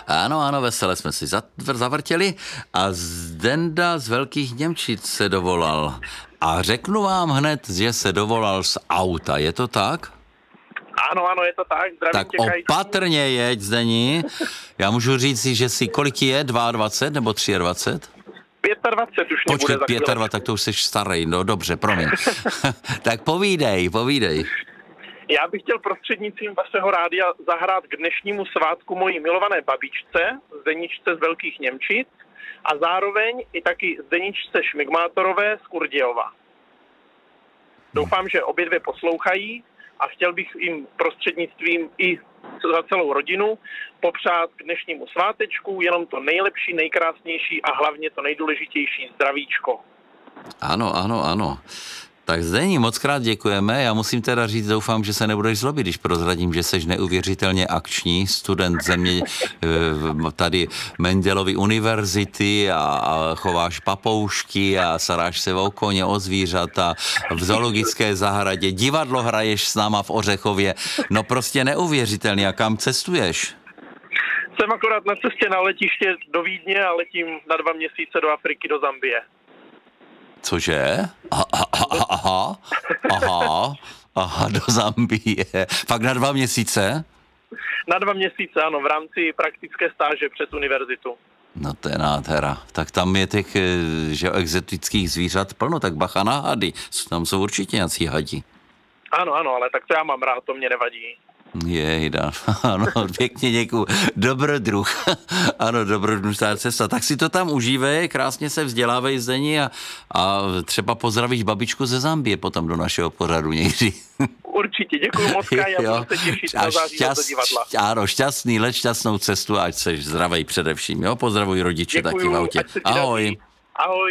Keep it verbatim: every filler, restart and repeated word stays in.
Ano, ano, vesele jsme si zavrtěli a Zdenda z Velkých Němčic se dovolal. A řeknu vám hned, že se dovolal z auta, je to tak? Ano, ano, je to tak. Zdravím Tak tě, Kajčí. opatrně jeď, Zdeni. Já můžu říct si, že si, kolik je, dvacet dva nebo dvacet tři? dvacet pět už Počkej, nebude za chvíli. dvacet pět, tak to už jsi starý, no dobře, promiň. Tak povídej, povídej. Já bych chtěl prostřednictvím vašeho rádia zahrát k dnešnímu svátku mojí milované babičce, Zdeničce z Velkých Němčic, a zároveň i taky Zdeničce Šmigmátorové z Kurdějova. Doufám, že obě dvě poslouchají a chtěl bych jim prostřednictvím i za celou rodinu popřát k dnešnímu svátečku jenom to nejlepší, nejkrásnější a hlavně to nejdůležitější zdravíčko. Ano, ano, ano. Tak Zdeni, moc krát děkujeme. Já musím teda říct, doufám, že se nebudeš zlobit, když prozradím, že jsi neuvěřitelně akční student země tady Mendelovy univerzity a, a chováš papoušky a staráš se o koně, o zvířata v zoologické zahradě. Divadlo hraješ s náma v Ořechově. No prostě neuvěřitelně. A kam cestuješ? Jsem akorát na cestě na letiště do Vídně a letím na dva měsíce do Afriky, do Zambie. Cože? Aha, aha, aha, aha, aha, do Zambie. Fakt na dva měsíce? Na dva měsíce, ano, v rámci praktické stáže přes univerzitu. No to je nádhera. Tak tam je těch že exotických zvířat plno, tak bacha na hady. Tam jsou určitě nějací hadi. Ano, ano, ale tak to já mám rád, to mě nevadí. Jejda, ano, pěkně děkuju. Dobrodruh, ano, dobrodružná cesta. Tak si to tam užívej, krásně se vzdělávej Zdeni a, a třeba pozdravíš babičku ze Zambie potom do našeho pořadu někdy. Určitě, děkuju moc, Kaj, a budu se těšit na září do divadla. Ano, šťastný let, šťastnou cestu, ať seš zdravej především, jo? Pozdravuj rodiče děkuju, taky v autě. Ahoj. Ahoj.